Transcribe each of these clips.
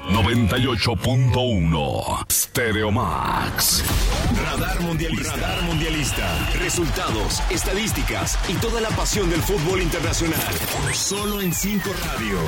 98.1 Stereo Max. Radar Mundialista. Radar Mundialista. Resultados, estadísticas y toda la pasión del fútbol internacional. Solo en 5 Radio.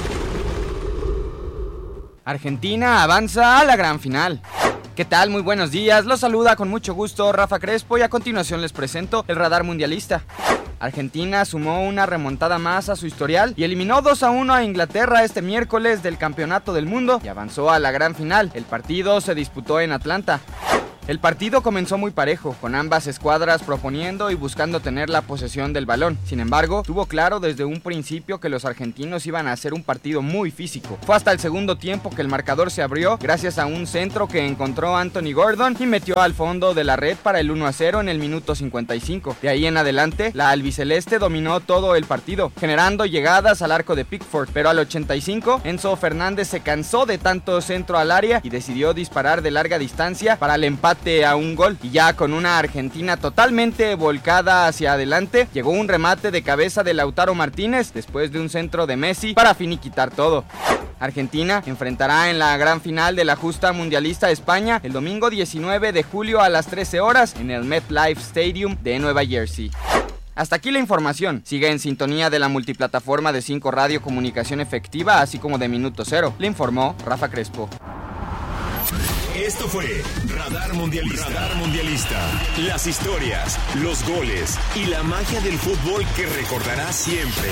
Argentina avanza a la gran final. ¿Qué tal? Muy buenos días. Los saluda con mucho gusto Rafa Crespo y a continuación les presento el Radar Mundialista. Argentina sumó una remontada más a su historial y eliminó 2-1 a Inglaterra este miércoles del Campeonato del Mundo y avanzó a la gran final. El partido se disputó en Atlanta. El partido comenzó muy parejo, con ambas escuadras proponiendo y buscando tener la posesión del balón. Sin embargo, tuvo claro desde un principio que los argentinos iban a hacer un partido muy físico. Fue hasta el segundo tiempo que el marcador se abrió gracias a un centro que encontró Anthony Gordon y metió al fondo de la red para el 1-0 en el minuto 55. De ahí en adelante, la albiceleste dominó todo el partido, generando llegadas al arco de Pickford, pero al 85, Enzo Fernández se cansó de tanto centro al área y decidió disparar de larga distancia para el empate a un gol, y ya con una Argentina totalmente volcada hacia adelante, llegó un remate de cabeza de Lautaro Martínez después de un centro de Messi para finiquitar todo. Argentina enfrentará en la gran final de la justa mundialista a España el domingo 19 de julio a las 13 horas en el MetLife Stadium de Nueva Jersey. Hasta aquí la información. Sigue en sintonía de la multiplataforma de 5 Radio Comunicación Efectiva, así como de Minuto Cero. Le informó Rafa Crespo. Esto fue Radar Mundialista. Radar Mundialista. Las historias, los goles y la magia del fútbol que recordarás siempre.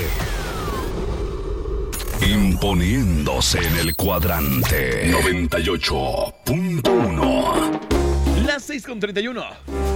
Imponiéndose en el cuadrante 98.1. Las 6:31.